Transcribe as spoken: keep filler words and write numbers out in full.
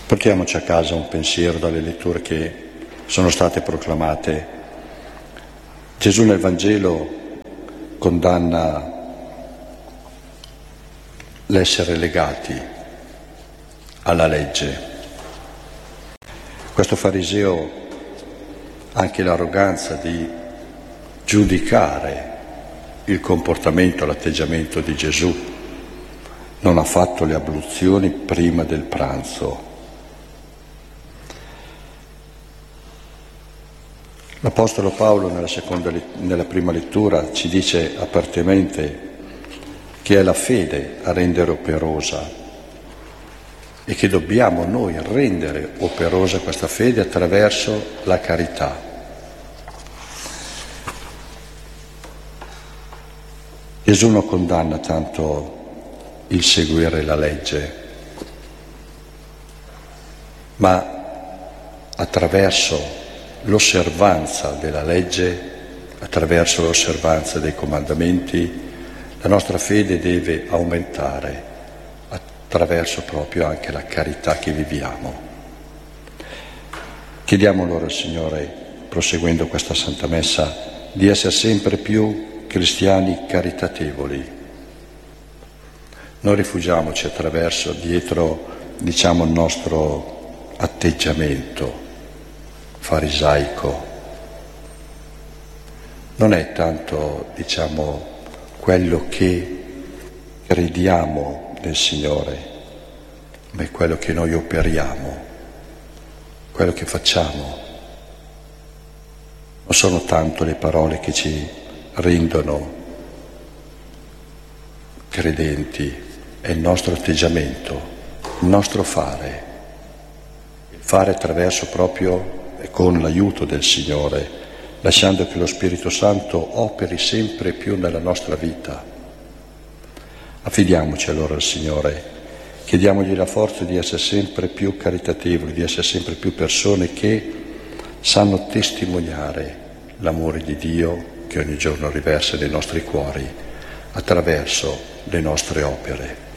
Portiamoci a casa un pensiero dalle letture che sono state proclamate. Gesù nel Vangelo condanna l'essere legati alla legge. Questo fariseo ha anche l'arroganza di giudicare il comportamento, l'atteggiamento di Gesù. Non ha fatto le abluzioni prima del pranzo. L'Apostolo Paolo nella, seconda, nella prima lettura ci dice apertamente che è la fede a rendere operosa e che dobbiamo noi rendere operosa questa fede attraverso la carità. Gesù non condanna tanto il seguire la legge, ma attraverso l'osservanza della legge, attraverso l'osservanza dei comandamenti, la nostra fede deve aumentare attraverso proprio anche la carità che viviamo. Chiediamo allora al Signore, proseguendo questa Santa Messa, di essere sempre più cristiani caritatevoli. Non rifugiamoci attraverso, dietro, diciamo, il nostro atteggiamento farisaico. Non è tanto, diciamo, quello che crediamo nel Signore, ma è quello che noi operiamo, quello che facciamo. Non sono tanto le parole che ci rendono credenti, è il nostro atteggiamento, il nostro fare, il fare attraverso proprio e con l'aiuto del Signore, lasciando che lo Spirito Santo operi sempre più nella nostra vita. Affidiamoci allora al Signore, chiediamogli la forza di essere sempre più caritatevoli, di essere sempre più persone che sanno testimoniare l'amore di Dio che ogni giorno riversa nei nostri cuori attraverso le nostre opere.